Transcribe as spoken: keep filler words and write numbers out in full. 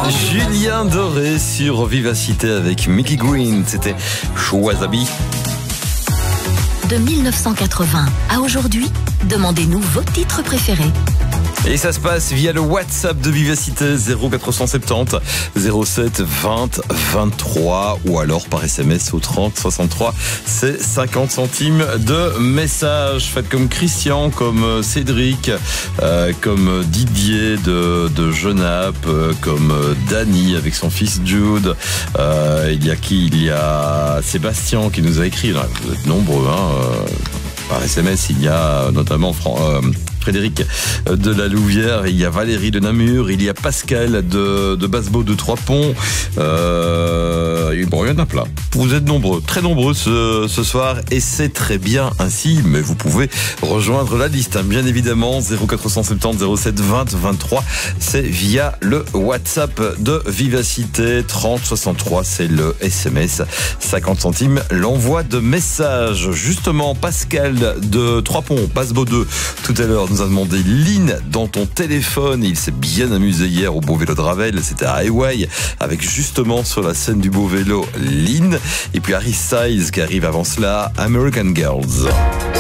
Julien Doré sur Vivacité avec Mickey Green. C'était Wasabi. De mille neuf cent quatre-vingts à aujourd'hui, demandez-nous vos titres préférés. Et ça se passe via le WhatsApp de Vivacité zéro quatre cent soixante-dix zéro sept vingt vingt-trois ou alors par S M S au trente soixante-trois. C'est cinquante centimes de message. Faites comme Christian, comme Cédric, euh, comme Didier de, de Genappe, euh, comme Dany avec son fils Jude. Euh, il y a qui? Il y a Sébastien qui nous a écrit. Là, vous êtes nombreux, hein. Euh, par S M S, il y a notamment Fran- euh, Frédéric de la Louvière, il y a Valérie de Namur, il y a Pascal de, de Bassebeau de Trois-Ponts. Euh, bon, il y en a plein. Vous êtes nombreux, très nombreux ce, ce soir et c'est très bien ainsi, mais vous pouvez rejoindre la liste, hein, bien évidemment. Zéro quatre cent soixante-dix zéro sept vingt vingt-trois, c'est via le WhatsApp de Vivacité. Trente soixante-trois, c'est le S M S. cinquante centimes l'envoi de messages. Justement, Pascal de Trois-Ponts, Bassebeau deux, tout à l'heure, nous a demandé Lynn dans ton téléphone. Il s'est bien amusé hier au Beau Vélo de Ravel. C'était à Hawaï avec justement sur la scène du Beau Vélo Lynn. Et puis Harry Styles qui arrive avant cela, American Girls.